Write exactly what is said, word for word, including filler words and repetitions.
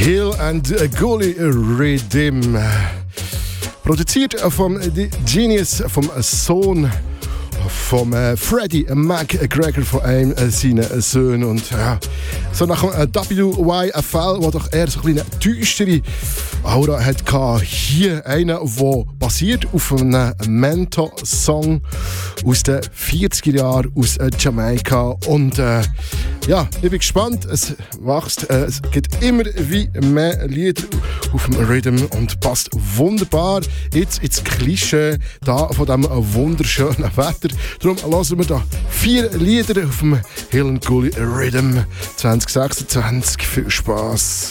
Hill and Gully Rhythm. Produziert vom Genius, vom Sohn vom äh, Freddie McGregor, von einem äh, seiner Söhne. Und ja, so nach dem äh, W Y F L, der doch eher so ein eine düstere Aura hatte, hier einer, der basiert auf einem Mentor-Song aus den vierziger Jahren aus äh, Jamaika. Und äh, ja, ich bin gespannt, es wächst, äh, es gibt immer wie mehr Lieder auf dem Rhythm und passt wunderbar jetzt ins Klischee da von diesem wunderschönen Wetter. Darum hören wir da vier Lieder auf dem Hill and Gully Rhythm zwanzig sechsundzwanzig. Viel Spass!